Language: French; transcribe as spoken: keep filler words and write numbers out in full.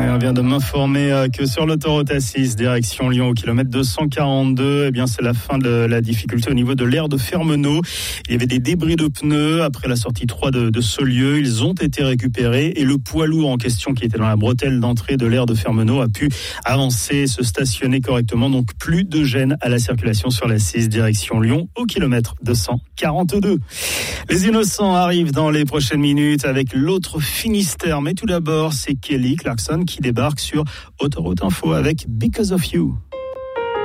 On vient de m'informer que sur l'autoroute A six, direction Lyon, au kilomètre deux cent quarante-deux, eh bien c'est la fin de la difficulté au niveau de l'aire de Fermenot. Il y avait des débris de pneus après la sortie trois de, de Saulieu. Ils ont été récupérés et le poids lourd en question qui était dans la bretelle d'entrée de l'aire de Fermenot a pu avancer, se stationner correctement. Donc plus de gêne à la circulation sur la six, direction Lyon, au kilomètre deux cent quarante-deux. Les innocents arrivent dans les prochaines minutes avec l'autre Finistère. Mais tout d'abord, c'est Kelly Clarkson qui débarque sur Autoroute Info avec Because of You.